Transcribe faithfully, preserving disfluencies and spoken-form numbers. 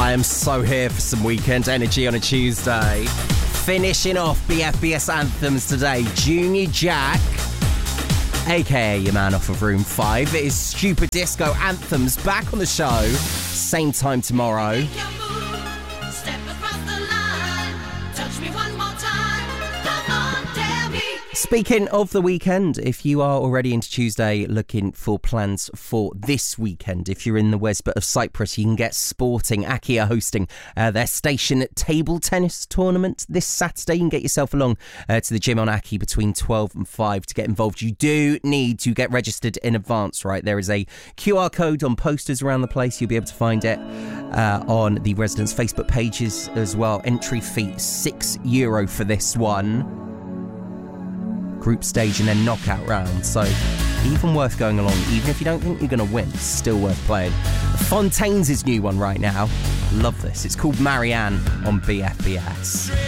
I am so here for some weekend energy on a Tuesday. Finishing off B F B S anthems today, Junior Jack, aka your man off of Room five. It is Stupid Disco Anthems back on the show, same time tomorrow. Speaking of the weekend, if you are already into Tuesday looking for plans for this weekend, if you're in the Westbit of Cyprus, you can get Sporting. Aki are hosting uh, their station table tennis tournament this Saturday. You can get yourself along uh, to the gym on Aki between twelve and five to get involved. You do need to get registered in advance, right? There is a Q R code on posters around the place. You'll be able to find it uh, on the residents' Facebook pages as well. Entry fee, six euro for this one. Group stage and then knockout round, so even worth going along. Even if you don't think you're going to win, it's still worth playing. Fontaine's new one right now, love this. It's called Marianne on B F B S.